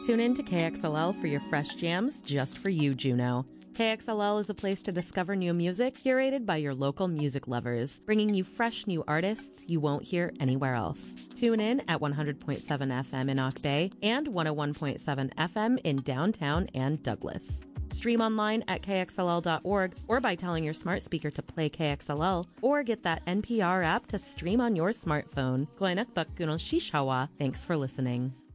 Tune in to KXLL for your fresh jams just for you, Juneau. KXLL is a place to discover new music curated by your local music lovers, bringing you fresh new artists you won't hear anywhere else. Tune in at 100.7 FM in Ock Bay and 101.7 FM in downtown and Douglas. Stream online at kxll.org or by telling your smart speaker to play KXLL or get that NPR app to stream on your smartphone. Thanks for listening.